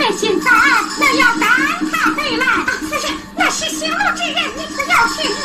前行早，那要赶他回来。那是行路之人，你可要去。